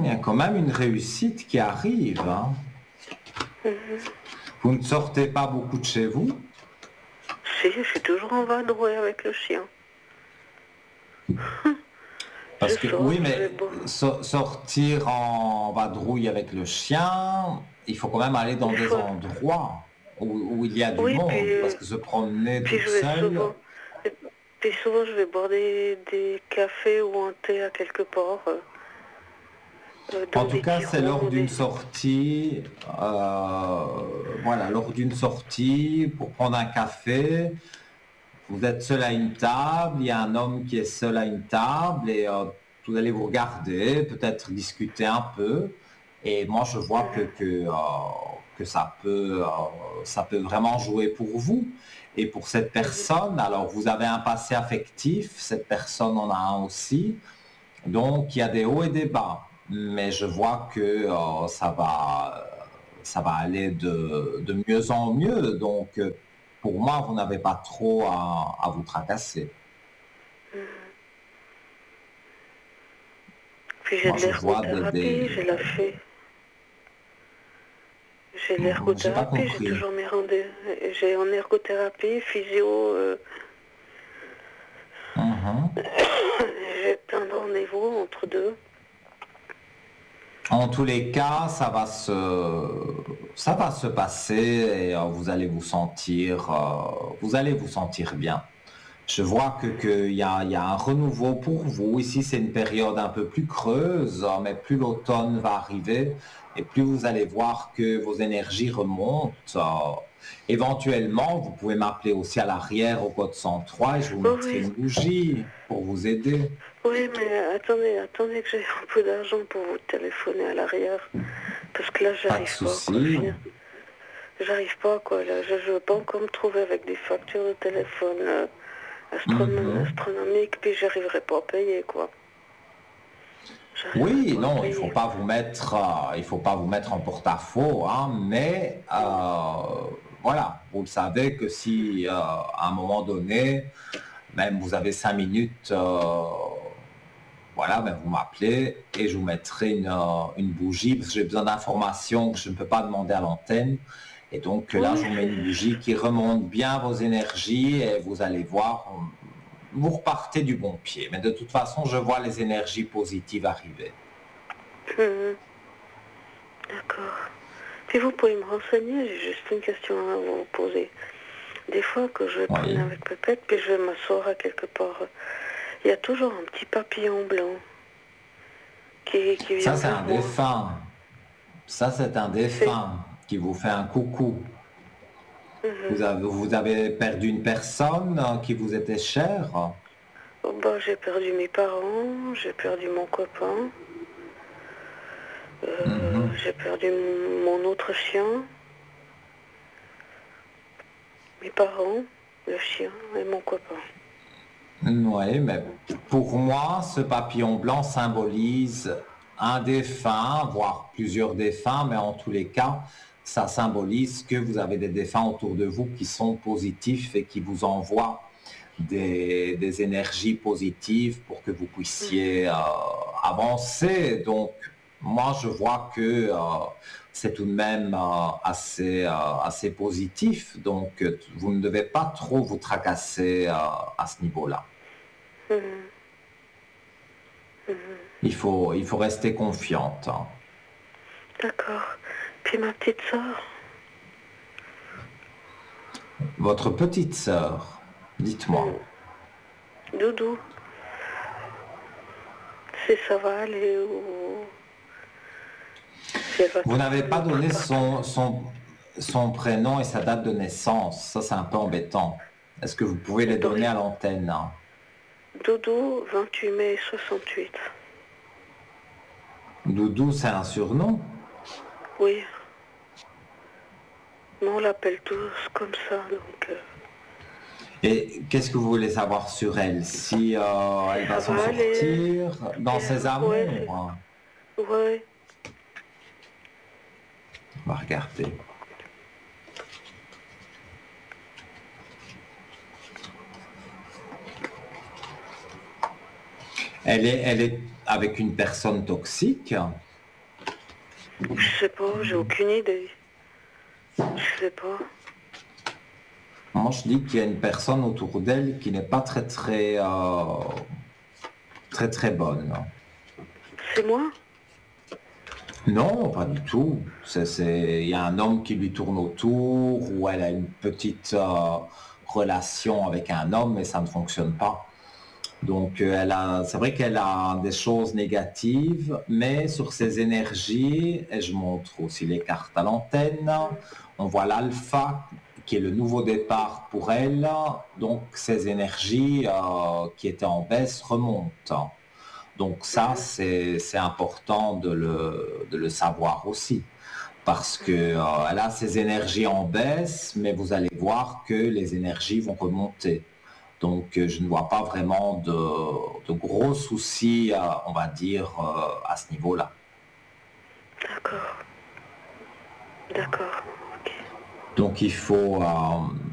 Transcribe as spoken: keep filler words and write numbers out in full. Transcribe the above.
y a quand même une réussite qui arrive. Hein. Mhm. Vous ne sortez pas beaucoup de chez vous? Si, je suis toujours en vadrouille avec le chien. Parce Je que sors, oui, je vais mais boire. so- sortir en vadrouille avec le chien, il faut quand même aller dans Des des fois. endroits où, où il y a du Oui, puis, monde. Parce euh, que se promener puis toute je vais seule, souvent. et Puis souvent, je vais boire des, des cafés ou un thé à quelque part, euh, euh, en dans tout des cas, petits c'est ronds lors ou d'une des. sortie, euh, voilà, lors d'une sortie pour prendre un café. Vous êtes seul à une table, il y a un homme qui est seul à une table et euh, vous allez vous regarder, peut-être discuter un peu. Et moi, je vois que, Mhm. que, euh, que ça peut, euh, ça peut vraiment jouer pour vous. Et pour cette Mhm. personne, alors vous avez un passé affectif, cette personne en a un aussi. Donc, il y a des hauts et des bas. Mais je vois que euh, ça va, ça va aller de, de mieux en mieux. Donc, euh, pour moi, vous n'avez pas trop à, à vous tracasser. Puis j'ai Moi, de je vois des... l'ergothérapie, des... j'ai la fée. J'ai de Mhm. J'ai pas l'ergothérapie, j'ai compris. toujours mes rendez-vous. J'ai en ergothérapie, physio, euh, Mhm. j'ai plein de rendez-vous entre deux. En tous les cas, ça va se, ça va se passer et euh, vous allez vous sentir, euh, vous allez vous sentir bien. Je vois que qu'il y a, il y a un renouveau pour vous. Ici, c'est une période un peu plus creuse, mais plus l'automne va arriver et plus vous allez voir que vos énergies remontent. Euh, éventuellement, vous pouvez m'appeler aussi à l'arrière au code cent trois et je vous Oh mettrai oui, une bougie pour vous aider. oui, mais attendez, attendez que j'ai un peu d'argent pour vous téléphoner à l'arrière. Parce que là, Pas de j'arrive pas, quoi. souci. Fin- J'arrive pas, quoi. Là, je, je veux pas encore me trouver avec des factures de téléphone euh, astronom- Mhm. astronomiques, puis j'arriverai pas à payer, quoi. J'arriverai Oui, pas à non, il faut payer. pas vous mettre, euh, il faut pas vous mettre en porte-à-faux, hein, mais euh, voilà, vous le savez que si euh, à un moment donné, même vous avez cinq minutes, euh, voilà, ben vous m'appelez et je vous mettrai une, euh, une bougie parce que j'ai besoin d'informations que je ne peux pas demander à l'antenne. Et donc là, je Oui, vous mets c'est... une bougie qui remonte bien vos énergies et vous allez voir, vous repartez du bon pied. Mais de toute façon, je vois les énergies positives arriver. Mhm, d'accord. Puis vous pouvez me renseigner, j'ai juste une question à vous poser. Des fois que je vais promener Oui. avec Pépette, puis je vais m'asseoir à quelque part, il y a toujours un petit papillon blanc qui, qui Ça, vient c'est vers un moi. défunt. Ça, c'est un C'est... défunt qui vous fait un coucou. Mhm. Vous avez, vous avez perdu une personne euh, qui vous était chère. Oh, bah, j'ai perdu mes parents, j'ai perdu mon copain, euh, Mhm. j'ai perdu m- mon autre chien, mes parents, le chien et mon copain. Oui, mais pour moi, ce papillon blanc symbolise un défunt, voire plusieurs défunts, mais en tous les cas, ça symbolise que vous avez des défunts autour de vous qui sont positifs et qui vous envoient des, des énergies positives pour que vous puissiez euh, avancer. Donc, moi, je vois que euh, c'est tout de même euh, assez, euh, assez positif. Donc, euh, vous ne devez pas trop vous tracasser euh, à ce niveau-là. Mhm. Mhm. Il faut, il faut rester confiante. Hein. D'accord. Puis ma petite soeur, Votre petite sœur, dites-moi. hmm, Doudou, si ça va aller ou si elle va Vous trouver n'avez un pas autre donné son, partenaire. son, son prénom et sa date de naissance. Ça, c'est un peu embêtant. Est-ce que vous pouvez les donner Dori- à l'antenne? Hein? Doudou, vingt-huit mai soixante-huit. Doudou, c'est un surnom. Oui, mais on l'appelle tous comme ça, donc euh, Et qu'est-ce que vous voulez savoir sur elle? Si euh, si elle va ça s'en va aller, sortir si dans elle ses va, ouais, amours? c'est, Hein? ouais. On va regarder. Elle est, elle est avec une personne toxique. Je sais pas, j'ai aucune idée. Je sais pas. Moi, je dis qu'il y a une personne autour d'elle qui n'est pas très très euh, très très bonne. C'est moi? Non, pas du tout. C'est, c'est- Il y a un homme qui lui tourne autour ou elle a une petite euh, relation avec un homme, mais ça ne fonctionne pas. Donc, euh, elle a, c'est vrai qu'elle a des choses négatives, mais sur ses énergies, et je montre aussi les cartes à l'antenne, on voit l'alpha qui est le nouveau départ pour elle. Donc, ses énergies euh, qui étaient en baisse remontent. Donc ça, Mhm. c'est, c'est important de le, de le savoir aussi. Parce que euh, elle a ses énergies en baisse, mais vous allez voir que les énergies vont remonter. Donc, euh, je ne vois pas vraiment de, de gros soucis, euh, on va dire, euh, à ce niveau-là. D'accord. D'accord. Ok. Donc, il faut, euh,